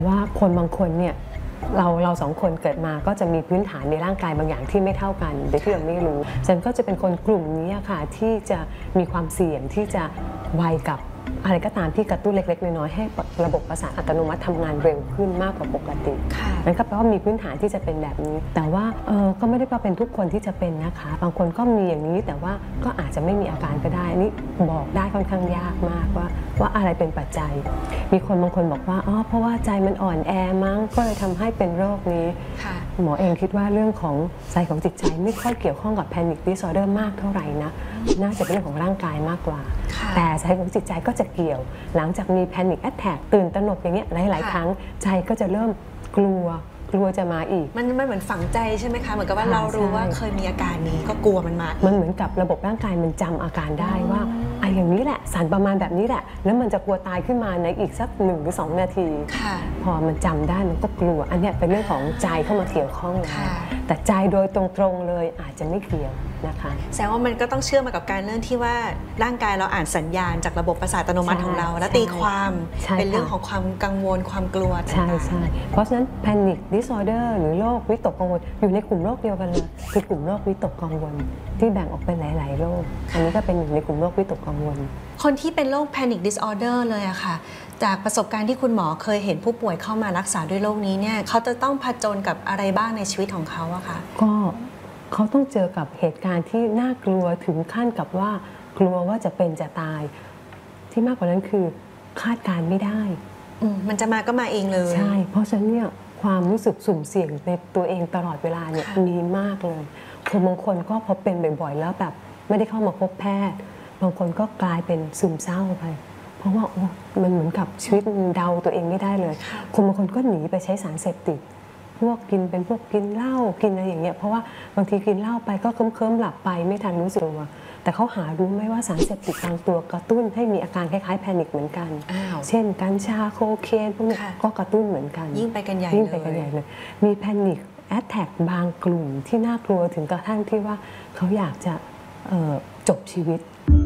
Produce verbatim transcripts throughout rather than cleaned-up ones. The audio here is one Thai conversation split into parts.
ว่าคนบางคนเนี่ยเราเราสองคนเกิดมาก็จะมีพื้นฐานในร่างกายบางอย่างที่ไม่เท่ากันโดยที่เราไม่รู้ฉันก็จะเป็นคนกลุ่มนี้ค่ะที่จะมีความเสี่ยงที่จะไวกับอะไรก็ตามที่กระตุ้นเล็กๆน้อยๆให้ระบบประสาทอัตโนมัติทำงานเร็วขึ้นมากกว่าปกตินั่นก็แปลว่ามีพื้นฐานที่จะเป็นแบบนี้แต่ว่าเออก็ไม่ได้แปลเป็นทุกคนที่จะเป็นนะคะบางคนก็มีอย่างนี้แต่ว่าก็อาจจะไม่มีอาการก็ได้นี่บอกได้ค่อนข้างยากมากว่าว่าอะไรเป็นปัจจัยมีคนบางคนบอกว่าอ๋อเพราะว่าใจมันอ่อนแอมั้งก็เลยทำให้เป็นโรคนี้หมอเองคิดว่าเรื่องของใจของจิตใจไม่ค่อยเกี่ยวข้องกับ Panic Disorder มากเท่าไหร่นะน่าจะเป็นเรื่องของร่างกายมากกว่าแต่ใจของจิตใจก็จะเกี่ยวหลังจากมี Panic Attack ตื่นตระหนกอย่างเงี้ยหลายๆครั้งใจก็จะเริ่มกลัวกลัวจะมาอีกมันมันเหมือนฝังใจใช่ไหมคะเหมือนกับว่าเรารู้ว่าเคยมีอาการนี้ก็กลัวมันมามันเหมือนกับระบบร่างกายมันจำอาการได้ว่าไอ้อย่างนี้แหละสั่นประมาณแบบนี้แหละแล้วมันจะกลัวตายขึ้นมาในอีกสักหนึ่งหรือสองนาทีพอมันจำได้มันก็กลัวอันนี้เป็นเรื่องของใจเข้ามาเกี่ยวข้องแต่ใจโดยตรงๆเลยอาจจะไม่เกี่ยวนะคะแสดงว่ามันก็ต้องเชื่อมมากับการเรื่องที่ว่าร่างกายเราอ่านสัญญาณจากระบบประสาทอัตโนมัติของเราและตีความเป็นเรื่องของความกังวลความกลัวต่างๆใช่ใช่เพราะฉะนั้น Panic Disorder หรือโรควิตกกังวลอยู่ในกลุ่มโรคเดียวกันเลยคือกลุ่มโรควิตกกังวลที่แบ่งออกเป็นหลายๆโรคอันนี้ก็เป็นหนึ่งในกลุ่มโรควิตกกังวลคนที่เป็นโรค Panic Disorder เลยอะค่ะจากประสบการณ์ที่คุณหมอเคยเห็นผู้ป่วยเข้ามารักษาด้วยโรคนี้เนี่ยเขาจะต้องผจญกับอะไรบ้างในชีวิตของเขาอะคะก็เขาต้องเจอกับเหตุการณ์ที่น่ากลัวถึงขั้นกับว่ากลัวว่าจะเป็นจะตายที่มากกว่านั้นคือคาดการไม่ได้มันจะมาก็มาเองเลยใช่เพราะฉะนั้นเนี่ยความรู้สึกสุ่มเสี่ยงในตัวเองตลอดเวลาเนี่ยมีมากเลยคนบางคนก็พอเป็นบ่อยๆแล้วแบบไม่ได้เข้ามาพบแพทย์บางคนก็กลายเป็นซึมเศร้าไปเพราะว่ามันเหมือนกับชีวิตเดาตัวเองไม่ได้เลยคนบางคนก็หนีไปใช้สารเสพติดพวกกินเป็นพวกกินเหล้ากินอะไรอย่างเงี้ยเพราะว่าบางทีกินเหล้าไปก็เคลิ้มๆหลับไปไม่ทันรู้สึกตัวแต่เขาหารู้ไหมว่าสารเสพติดบางตัวกระตุ้นให้มีอาการคล้ายๆแพนิคเหมือนกันเช่นกัญชาโคเคนพวกนี้ก็กระตุ้นเหมือนกันยิ่งไปกันใหญ่ยิ่งไปกันใหญ่เลยมีแพนิคแอทแทกบางกลุ่มที่น่ากลัวถึงกระทั่งที่ว่าเขาอยากจะจบชีวิต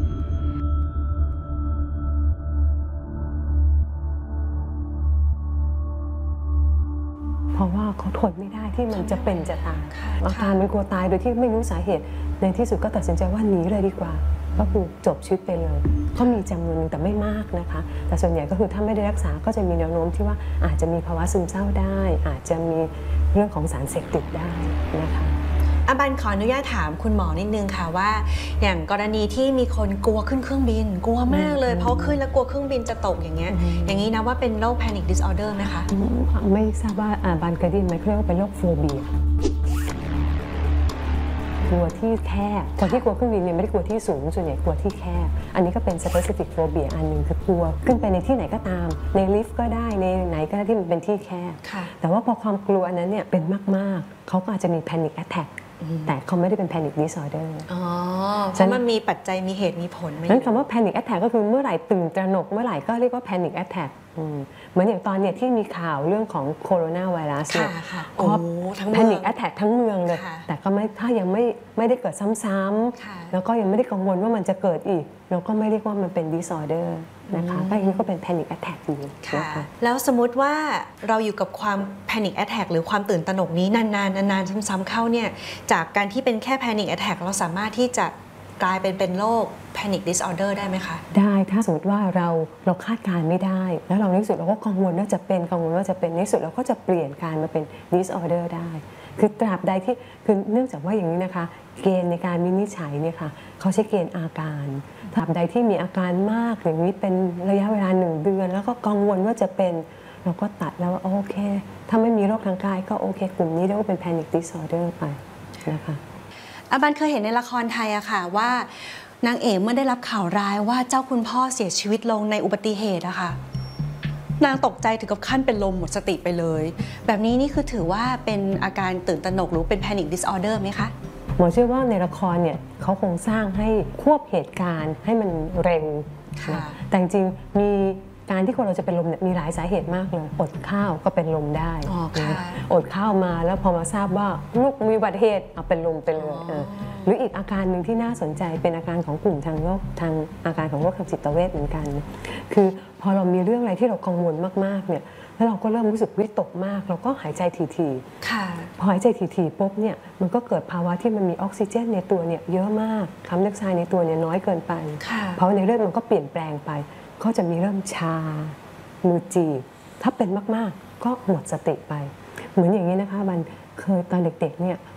เพราะว่าเขาทนไม่ได้ที่มันจะเป็นจะตายอาการมันกลัวตายโดยที่ไม่รู้สาเหตุในที่สุดก็ตัดสินใจว่าหนีเลยดีกว่าก็คือจบชีวิตไปเลยก็มีจำนวนนึงแต่ไม่มากนะคะแต่ส่วนใหญ่ก็คือถ้าไม่ได้รักษาก็จะมีแนวโน้มที่ว่าอาจจะมีภาวะซึมเศร้าได้อาจจะมีเรื่องของสารเสพติดได้นะคะอาบันขออนุญาตถามคุณหมอนิดนึงค่ะว่าอย่างกรณีที่มีคนกลัวขึ้นเครื่องบินกลัวมากเลยเพราะขึ้นแล้วกลัวเครื่องบินจะตกอย่างเงี้ยอย่างนี้นะว่าเป็นโรค Panic Disorder ไหมคะไม่ทราบว่าอาบันเคยได้ยินไหมเขาเรียกว่าเป็นโรคโฟเบียกลัวที่แคบคนที่กลัวเครื่องบินเนี่ยไม่ได้กลัวที่สูงส่วนใหญ่กลัวที่แคบอันนี้ก็เป็น specific phobia อันหนึ่งคือกลัวขึ้นไปในที่ไหนก็ตามในลิฟต์ก็ได้ในไหนก็ได้ที่มันเป็นที่แคบแต่ว่าพอความกลัวอันนั้นเนี่ยเป็นมากๆเขาก็อาจจะมี panic attackแต่เขาไม่ได้เป็น panic disorder อ๋อเพราะมันมีปัจจัยมีเหตุมีผลนั้นคำว่า panic attack ก็คือเมื่อไหร่ตื่นตระหนกเมื่อไหร่ก็เรียกว่า panic attack เหมือนอย่างตอนเนี่ยที่มีข่าวเรื่องของโคโรนาไวรัสเนี่ยก็แพนิคแอทแทกทั้งเมืองเลยแต่ก็ไม่ถ้ายังไม่ไม่ได้เกิดซ้ำๆแล้วก็ยังไม่ได้กังวลว่ามันจะเกิดอีกเราก็ไม่เรียกว่ามันเป็น disorder นะคะก็ยังก็เป็น panic attack อยู่นะคะแล้วสมมติว่าเราอยู่กับความ panic attack หรือความตื่นตระหนกนี้นานๆนานๆซ้ำๆเข้าเนี่ยจากการที่เป็นแค่ panic attack เราสามารถที่จะกลายเป็นเป็นโรค Panic Disorder ได้ไหมคะได้ถ้าสมมติว่าเราเราคาดการไม่ได้แล้วเราในที่สุดเราก็กังวลว่าจะเป็นกังวลว่าจะเป็นในที่สุดเราก็จะเปลี่ยนการมาเป็น Disorder ได้คือตราบใดที่คือเนื่องจากว่าอย่างนี้นะคะเกณฑ์ในการวินิจฉัยเนี่ยค่ะเขาใช้เกณฑ์อาการตราบใดที่มีอาการมากอย่างนี้เป็นระยะเวลาหนึ่งเดือนแล้วก็กังวลว่าจะเป็นเราก็ตัดแล้วว่าโอเคถ้าไม่มีโรคทางกายก็โอเคกลุ่มนี้เรียกว่าเป็น Panic Disorder ไปนะคะอาบันเคยเห็นในละครไทยอะค่ะว่านางเอกเมื่อได้รับข่าวร้ายว่าเจ้าคุณพ่อเสียชีวิตลงในอุบัติเหตุอะค่ะนางตกใจถึงกับขั้นเป็นลมหมดสติไปเลยแบบนี้นี่คือถือว่าเป็นอาการตื่นตระหนกหรือเป็น Panic Disorder ไหมคะหมอเชื่อว่าในละครเนี่ยเขาคงสร้างให้ควบเหตุการณ์ให้มันเร็วแต่จริงๆมีการที่คนเราจะเป็นลมเนี่ยมีหลายสาเหตุมากเลยอดข้าวก็เป็นลมได้อดข้าวมาแล้วพอมาทราบว่าลูกมีอุบัติเหตุเอาเป็นลมเป็นเลยหรืออีกอาการหนึ่งที่น่าสนใจเป็นอาการของกลุ่มทางโรคทางอาการของโรคทางจิตเวชเหมือนกันคือพอเรามีเรื่องอะไรที่เรากังวลมากๆเนี่ยแล้วเราก็เริ่มรู้สึกวิตกมากเราก็หายใจถี่ๆค่ะพอหายใจถี่ๆปุ๊บเนี่ยมันก็เกิดภาวะที่มันมีออกซิเจนในตัวเนี่ยเยอะมากคาร์บอนไดออกไซด์ในตัวเนี่ยน้อยเกินไปค่ะเพราะในเลือดมันก็เปลี่ยนแปลงไปก็จะมีเริ่มชามือจีบถ้าเป็นมากๆก็หมดสติไปเหมือนอย่างนี้นะคะมันเคยตอนเด็กๆเนี่ย